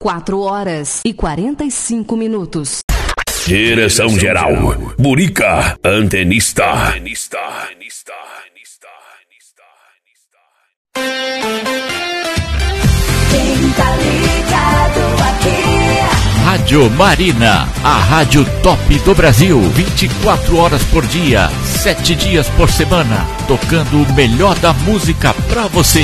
4h45. Direção geral, Burica Antenista. Quem tá ligado aqui? Rádio Marina, a rádio top do Brasil, 24 horas por dia, 7 dias por semana, tocando o melhor da música pra você.